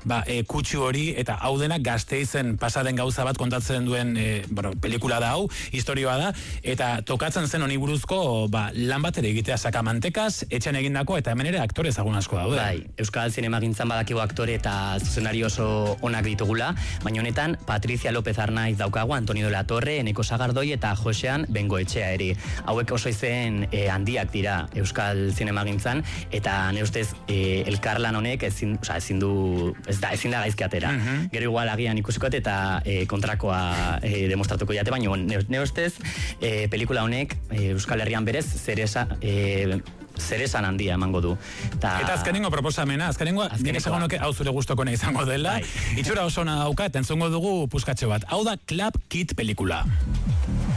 kutsu hori, eta hau dena Gasteizen pasaden gauza bat kontatzen duen pelikula da hau, historioa da, eta tokatzen zen honi buruzko lan bat ere egitea sakamantekaz, etxean egindako, eta hemen ere aktore ezagun asko daude. Bai, Euskal Zinemagintzan badakigu aktore eta zuzenari oso onak ditugula, baina honetan Patricia López Arnaiz daukagu, Antonio de la Torre, Eneko Sagardoi eta Josean Bengoetxea ere. Hauek oso izen handiak dira Euskal Zinemagintzan, eta ne ustez elkarlan honek ezin da gaizki atera. Gero igual agian ikusikoet eta kontrakoa demostratuko jate, baina ne ustez pelikula honek Euskal Herrian berez zeresan handia emango du. Eta azkenengo proposamena, nik esango nuke hau zure gustokona izango dela, itxura oso ona dauka, eta entzungo dugu puskatxo bat. Hau da Club Kid pelikula.